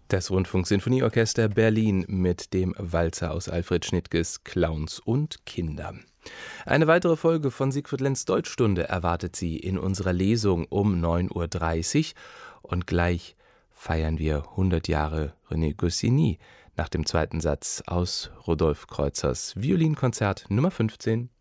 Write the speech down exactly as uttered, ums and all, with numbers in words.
Das Rundfunksinfonieorchester Berlin mit dem Walzer aus Alfred Schnittges Clowns und Kinder. Eine weitere Folge von Siegfried Lenz Deutschstunde erwartet Sie in unserer Lesung um neun Uhr dreißig und gleich feiern wir hundert Jahre René Goscinny nach dem zweiten Satz aus Rudolf Kreuzers Violinkonzert Nummer fünfzehn.